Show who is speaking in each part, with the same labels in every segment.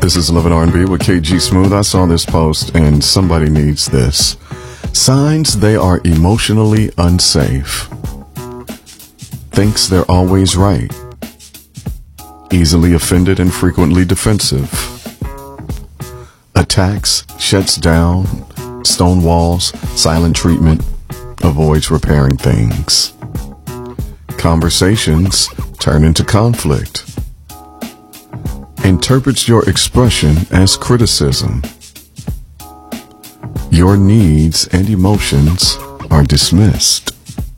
Speaker 1: This is Love and R&B with KG Smooth. I saw this post and somebody needs this. Signs they are emotionally unsafe. Thinks they're always right. Easily offended and frequently defensive. Attacks, shuts down, stonewalls, silent treatment, avoids repairing things. Conversations turn into conflict. Interprets your expression as criticism. Your needs and emotions are dismissed.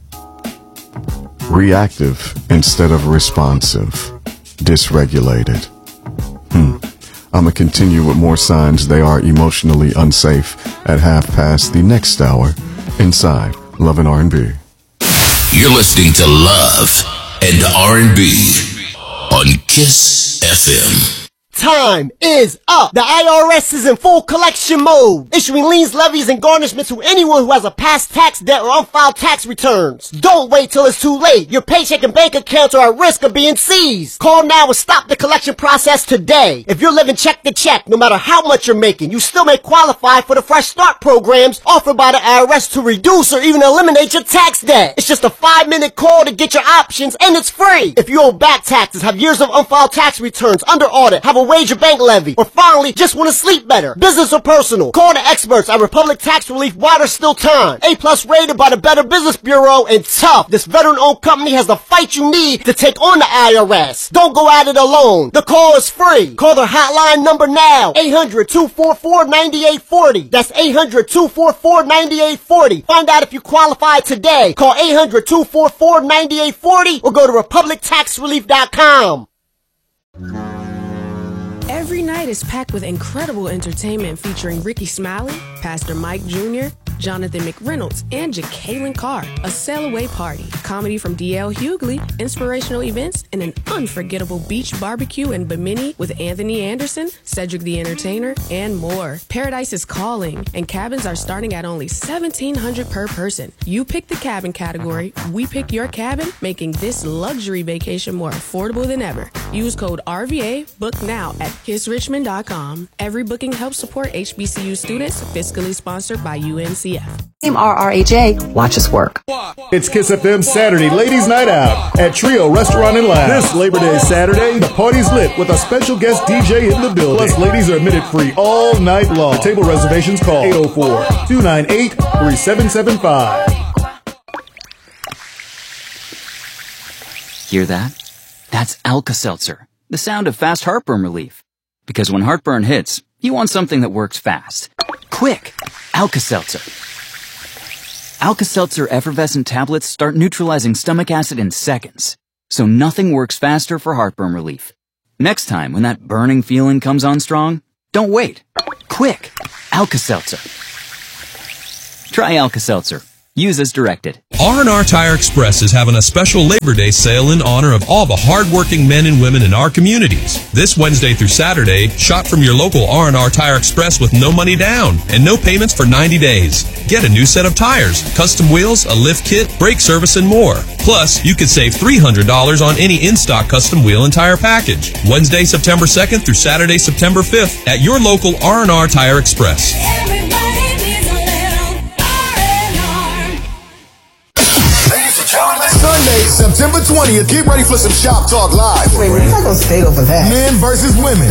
Speaker 1: Reactive instead of responsive. Dysregulated. I'm going to continue with more signs they are emotionally unsafe at 1/2 the next hour inside Love and R&B.
Speaker 2: You're listening to Love and R&B on KISS FM.
Speaker 3: Time is up. The IRS is in full collection mode, issuing liens, levies, and garnishments to anyone who has a past tax debt or unfiled tax returns. Don't wait till it's too late. Your paycheck and bank accounts are at risk of being seized. Call now and stop the collection process today. If you're living check to check, no matter how much you're making, you still may qualify for the Fresh Start programs offered by the IRS to reduce or even eliminate your tax debt. It's just a 5-minute call to get your options, and it's free. If you owe back taxes, have years of unfiled tax returns, under audit, have a wage or bank levy, or finally just want to sleep better, business or personal, call the experts at Republic Tax Relief while there's still time. A+ rated by the Better Business Bureau, and tough. This veteran-owned company has the fight you need to take on the IRS. Don't go at it alone. The call is free. Call their hotline number now, 800-244-9840. That's 800-244-9840. Find out if you qualify today. Call 800-244-9840 or go to republictaxrelief.com.
Speaker 4: Every night is packed with incredible entertainment featuring Ricky Smiley, Pastor Mike Jr., Jonathan McReynolds, and Jacqueline Carr. A sail away party, comedy from D.L. Hughley, inspirational events, and an unforgettable beach barbecue in Bimini with Anthony Anderson, Cedric the Entertainer, and more. Paradise is calling, and cabins are starting at only $1,700 per person. You pick the cabin category, we pick your cabin, making this luxury vacation more affordable than ever. Use code RVA, book now at kissrichmond.com. Every booking helps support HBCU students, fiscally sponsored by UNCF.
Speaker 5: Team RRHA, watch us work.
Speaker 6: It's KISS FM Saturday Ladies Night Out at Trio Restaurant and Lounge. This Labor Day Saturday, the party's lit with a special guest DJ in the building. Plus, ladies are admitted free all night long. For table reservations, call 804-298-3775.
Speaker 7: Hear that? That's Alka-Seltzer, the sound of fast heartburn relief. Because when heartburn hits, you want something that works fast. Quick! Alka-Seltzer. Alka-Seltzer effervescent tablets start neutralizing stomach acid in seconds. So nothing works faster for heartburn relief. Next time when that burning feeling comes on strong, don't wait. Quick! Alka-Seltzer. Try Alka-Seltzer. Use as directed.
Speaker 8: R&R Tire Express is having a special Labor Day sale in honor of all the hardworking men and women in our communities. This Wednesday through Saturday, shop from your local R&R Tire Express with no money down and no payments for 90 days. Get a new set of tires, custom wheels, a lift kit, brake service, and more. Plus, you could save $300 on any in-stock custom wheel and tire package. Wednesday, September 2nd through Saturday, September 5th at your local R&R Tire Express.
Speaker 9: Sunday, September 20th, get ready for some Shop Talk Live.
Speaker 10: Wait, we're not going to stay over that.
Speaker 9: Men versus women.